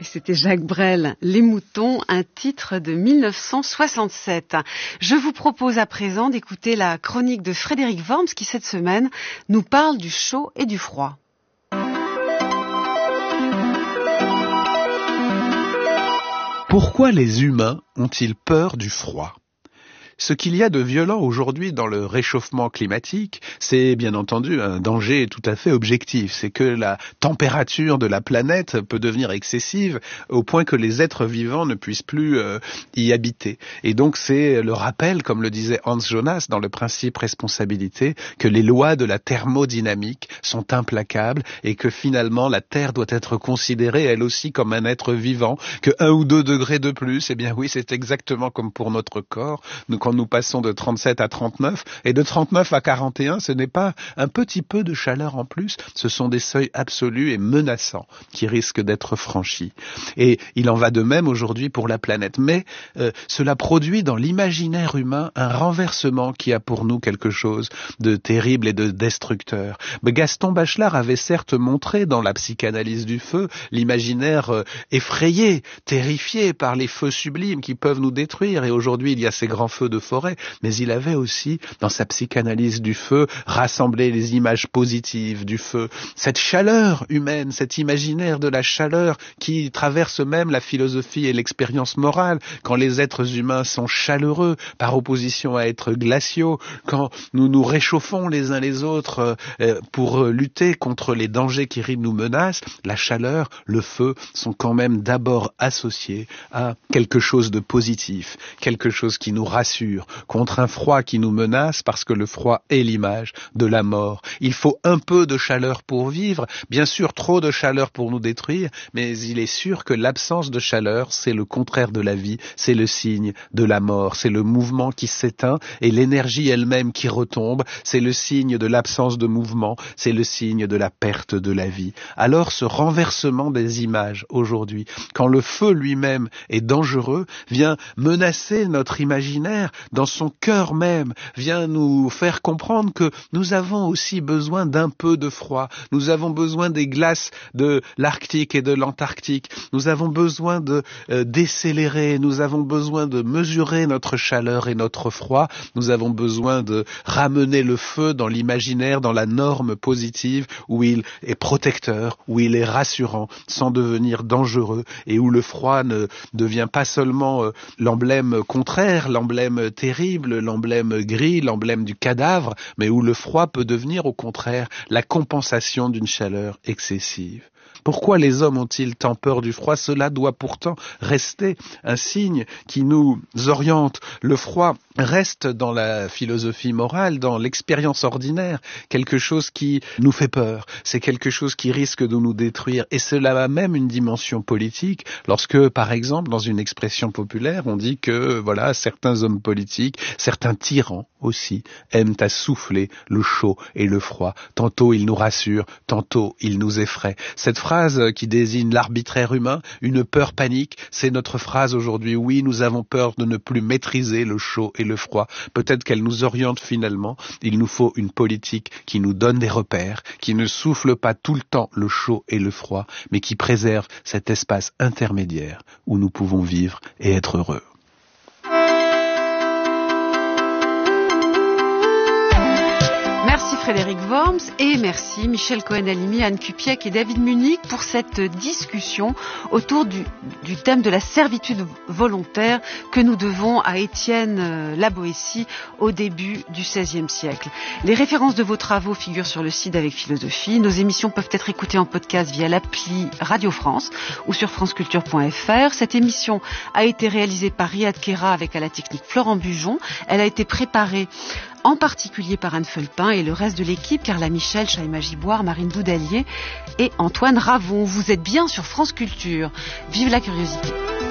c'était Jacques Brel, Les Moutons, un titre de 1967. Je vous propose à présent d'écouter la chronique de Frédéric Worms qui, cette semaine, nous parle du chaud et du froid. Pourquoi les humains ont-ils peur du froid ? Ce qu'il y a de violent aujourd'hui dans le réchauffement climatique, c'est bien entendu un danger tout à fait objectif. C'est que la température de la planète peut devenir excessive au point que les êtres vivants ne puissent plus y habiter. Et donc c'est le rappel, comme le disait Hans Jonas dans le principe responsabilité, que les lois de la thermodynamique sont implacables et que finalement la Terre doit être considérée elle aussi comme un être vivant, que 1 ou 2 degrés de plus, eh bien oui, c'est exactement comme pour notre corps. Quand nous passons de 37 à 39, et de 39 à 41, ce n'est pas un petit peu de chaleur en plus, ce sont des seuils absolus et menaçants qui risquent d'être franchis. Et il en va de même aujourd'hui pour la planète. Mais cela produit dans l'imaginaire humain un renversement qui a pour nous quelque chose de terrible et de destructeur. Mais Gaston Bachelard avait certes montré dans la psychanalyse du feu l'imaginaire effrayé, terrifié par les feux sublimes qui peuvent nous détruire. Et aujourd'hui, il y a ces grands feux de forêt, mais il avait aussi, dans sa psychanalyse du feu, rassemblé les images positives du feu, cette chaleur humaine, cet imaginaire de la chaleur qui traverse même la philosophie et l'expérience morale, quand les êtres humains sont chaleureux, par opposition à être glaciaux, quand nous nous réchauffons les uns les autres pour lutter contre les dangers qui nous menacent, la chaleur, le feu sont quand même d'abord associés à quelque chose de positif, quelque chose qui nous rassure, contre un froid qui nous menace parce que le froid est l'image de la mort. Il faut un peu de chaleur pour vivre, bien sûr trop de chaleur pour nous détruire, mais il est sûr que l'absence de chaleur, c'est le contraire de la vie, c'est le signe de la mort, c'est le mouvement qui s'éteint et l'énergie elle-même qui retombe, c'est le signe de l'absence de mouvement, c'est le signe de la perte de la vie. Alors ce renversement des images aujourd'hui, quand le feu lui-même est dangereux, vient menacer notre imaginaire, dans son cœur même, vient nous faire comprendre que nous avons aussi besoin d'un peu de froid. Nous avons besoin des glaces de l'Arctique et de l'Antarctique. Nous avons besoin de décélérer. Nous avons besoin de mesurer notre chaleur et notre froid. Nous avons besoin de ramener le feu dans l'imaginaire, dans la norme positive, où il est protecteur, où il est rassurant, sans devenir dangereux, et où le froid ne devient pas seulement l'emblème contraire, l'emblème terrible, l'emblème gris, l'emblème du cadavre, mais où le froid peut devenir au contraire la compensation d'une chaleur excessive. Pourquoi les hommes ont-ils tant peur du froid ? Cela doit pourtant rester un signe qui nous oriente. Le froid reste dans la philosophie morale, dans l'expérience ordinaire, quelque chose qui nous fait peur. C'est quelque chose qui risque de nous détruire. Et cela a même une dimension politique. Lorsque, par exemple, dans une expression populaire, on dit que, voilà, certains hommes politiques, certains tyrans aussi, aiment à souffler le chaud et le froid. Tantôt ils nous rassurent, tantôt ils nous effraient. Cette phrase qui désigne l'arbitraire humain, une peur panique, c'est notre phrase aujourd'hui. Oui, nous avons peur de ne plus maîtriser le chaud et le froid. Peut-être qu'elle nous oriente finalement. Il nous faut une politique qui nous donne des repères, qui ne souffle pas tout le temps le chaud et le froid, mais qui préserve cet espace intermédiaire où nous pouvons vivre et être heureux. Merci Frédéric Worms et merci Michel Cohen-Halimi, Anne Cupiec et David Munich pour cette discussion autour du thème de la servitude volontaire que nous devons à Étienne La Boétie au début du XVIe siècle. Les références de vos travaux figurent sur le site d'Avec Philosophie. Nos émissions peuvent être écoutées en podcast via l'appli Radio France ou sur franceculture.fr. Cette émission a été réalisée par Riyad Kera avec à la technique Florent Bujon. Elle a été préparée en particulier par Anne Felpin et le reste de l'équipe, Carla Michel, Chaïma Giboire, Marine Boudalier et Antoine Ravon. Vous êtes bien sur France Culture. Vive la curiosité.